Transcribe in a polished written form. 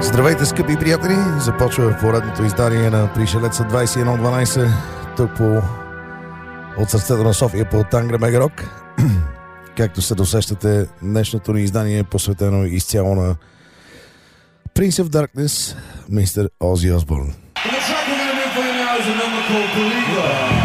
Здравейте, скъпи приятели! Започва поредното издание на Пришелеца 2112 тук от сърцето на София по Тангра Мегарок. Както се досещате, днешното ни издание е посветено изцяло на Prince of Darkness, мистер Ози Осборн. The track we're going to do for you now is a number called Believer.